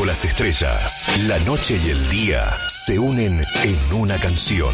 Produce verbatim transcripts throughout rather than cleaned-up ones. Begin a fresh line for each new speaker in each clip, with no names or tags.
las estrellas, la noche y el día se unen en una canción.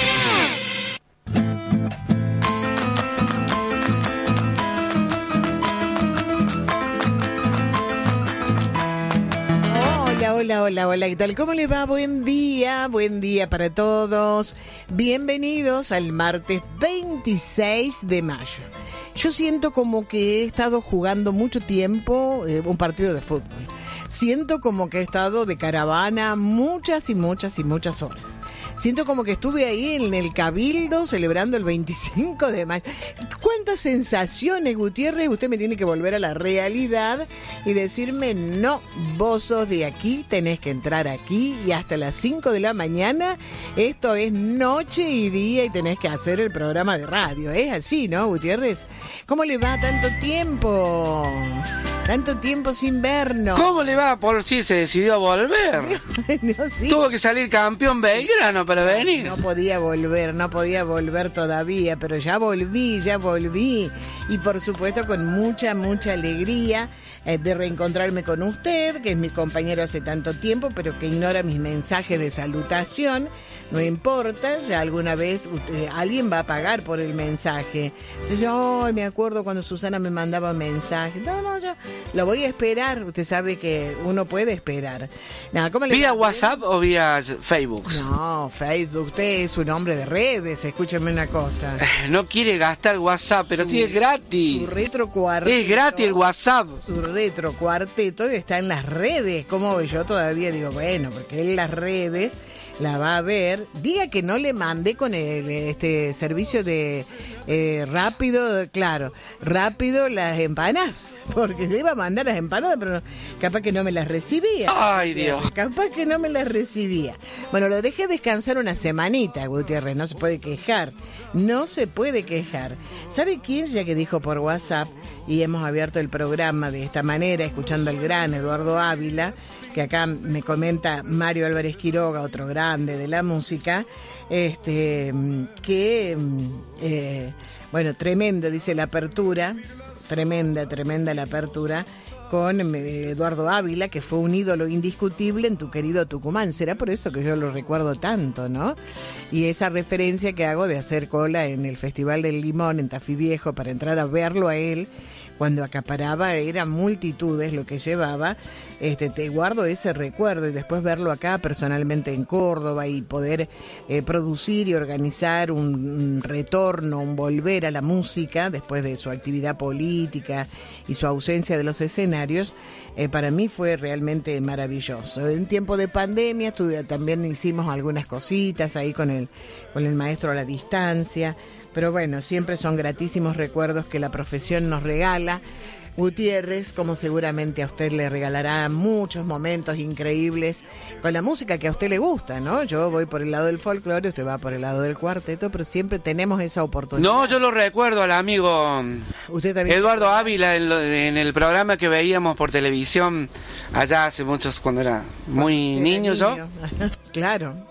Hola, hola, hola, hola, ¿qué tal? ¿Cómo le va? Buen día, buen día para todos. Bienvenidos al martes veintiséis de mayo. Yo siento como que he estado jugando mucho tiempo eh, un partido de fútbol. Siento como que he estado de caravana muchas y muchas y muchas horas. Siento como que estuve ahí en el Cabildo celebrando el veinticinco de mayo. ¿Cuántas sensaciones, Gutiérrez? Usted me tiene que volver a la realidad y decirme, no, vos sos de aquí, tenés que entrar aquí y hasta las cinco de la mañana, esto es noche y día y tenés que hacer el programa de radio. Es así, ¿no, Gutiérrez? ¿Cómo le va tanto tiempo? Tanto tiempo sin vernos.
¿Cómo le va? Por si se decidió a volver.
No, sí.
Tuvo que salir campeón Belgrano para venir.
No podía volver, no podía volver todavía, pero ya volví, ya volví. Y por supuesto con mucha, mucha alegría eh, de reencontrarme con usted, que es mi compañero hace tanto tiempo, pero que ignora mis mensajes de salutación. No importa, ya alguna vez usted, alguien va a pagar por el mensaje. Entonces yo oh, me acuerdo cuando Susana me mandaba mensajes. No, no, yo lo voy a esperar. Usted sabe que uno puede esperar. Nada, ¿cómo le
¿Vía
va?
WhatsApp o vía Facebook?
No, Facebook. Usted es un hombre de redes. Escúcheme una cosa.
No quiere gastar WhatsApp, pero
Su,
sí es gratis.
Su retro cuarteto.
Es gratis el WhatsApp.
Su retro cuarteto está en las redes. ¿Cómo yo todavía digo, bueno, porque en las redes la va a ver? Diga que no le mandé con el este servicio de eh, rápido, claro, rápido las empanadas. Porque le iba a mandar las empanadas, pero capaz que no me las recibía.
Ay, Dios.
Capaz que no me las recibía. Bueno, lo dejé descansar una semanita, Gutiérrez. No se puede quejar. No se puede quejar. ¿Sabe quién? Ya que dijo por WhatsApp, y hemos abierto el programa de esta manera, escuchando al gran Eduardo Ávila, que acá me comenta Mario Álvarez Quiroga, otro grande de la música, este que, eh, bueno, tremendo, dice la apertura. Tremenda, tremenda la apertura con Eduardo Ávila, que fue un ídolo indiscutible en tu querido Tucumán. Será por eso que yo lo recuerdo tanto, ¿no? Y esa referencia que hago de hacer cola en el Festival del Limón en Tafí Viejo para entrar a verlo a él, cuando acaparaba, eran multitudes lo que llevaba. Este, te guardo ese recuerdo y después verlo acá personalmente en Córdoba y poder eh, producir y organizar un, un retorno, un volver a la música después de su actividad política y su ausencia de los escenarios, eh, para mí fue realmente maravilloso. En tiempo de pandemia estuve, también hicimos algunas cositas ahí con el, con el maestro a la distancia. Pero bueno, siempre son gratísimos recuerdos que la profesión nos regala. Gutiérrez, como seguramente a usted le regalará muchos momentos increíbles con la música que a usted le gusta, ¿no? Yo voy por el lado del folclore, usted va por el lado del cuarteto, pero siempre tenemos esa oportunidad.
No, yo lo recuerdo al amigo
¿Usted también?
Eduardo Ávila en, lo, en el programa que veíamos por televisión allá hace muchos, cuando era muy
Era
niño,
niño
yo.
Claro.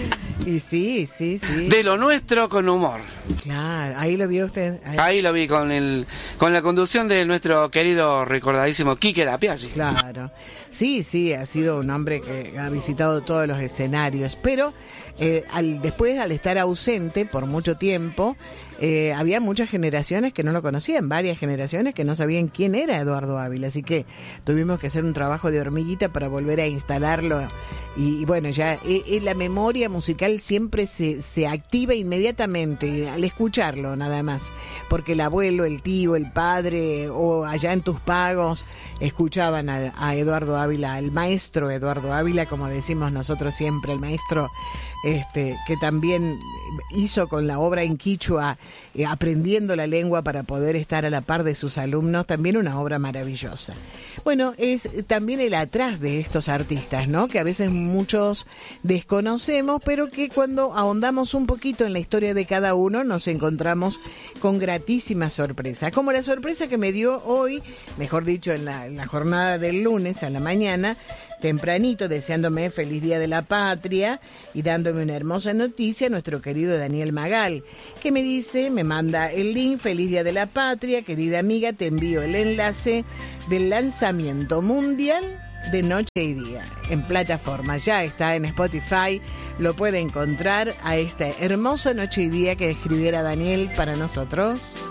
Y sí, sí, sí.
De lo nuestro con humor.
Claro, ahí lo vio usted. Ahí,
Ahí lo vi con el con la conducción de nuestro querido recordadísimo Quique Lapiazzi.
Claro. Sí, sí, ha sido un hombre que ha visitado todos los escenarios, pero eh, al, después al estar ausente por mucho tiempo, eh, había muchas generaciones que no lo conocían, varias generaciones que no sabían quién era Eduardo Ávila, así que tuvimos que hacer un trabajo de hormiguita para volver a instalarlo y, y bueno, ya eh, eh, la memoria musical siempre se, se activa inmediatamente al escucharlo nada más, porque el abuelo, el tío, el padre o allá en tus pagos escuchaban a, a Eduardo Ávila, al maestro Eduardo Ávila, como decimos nosotros siempre, el maestro este que también hizo con la obra en quichua, eh, aprendiendo la lengua para poder estar a la par de sus alumnos, también una obra maravillosa. Bueno, es también el atrás de estos artistas, ¿no? Que a veces muchos desconocemos, pero que cuando ahondamos un poquito en la historia de cada uno nos encontramos con gratísimas sorpresas, como la sorpresa que me dio hoy, mejor dicho, en la, en la jornada del lunes a la mañana, tempranito, deseándome feliz Día de la Patria y dándome una hermosa noticia, nuestro querido Daniel Magal, que me dice, me manda el link, feliz Día de la Patria, querida amiga, te envío el enlace del lanzamiento mundial de Noche y Día en plataforma. Ya está en Spotify, lo puede encontrar a este hermoso Noche y Día que escribiera Daniel para nosotros.